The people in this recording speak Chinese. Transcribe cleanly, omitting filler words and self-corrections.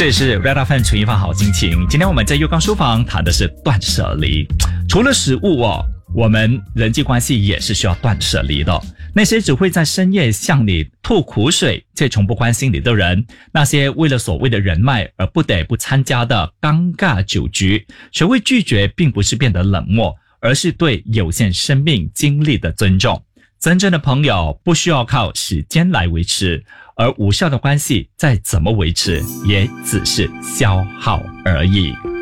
这里是 Red FM 纯一番好心情。今天我们在月光书房谈的是断舍离。除了食物我们人际关系也是需要断舍离的。那些只会在深夜向你吐苦水却从不关心你的人，那些为了所谓的人脉而不得不参加的尴尬酒局，学会拒绝并不是变得冷漠，而是对有限生命经历的尊重。真正的朋友不需要靠时间来维持，而无效的关系再怎么维持也只是消耗而已。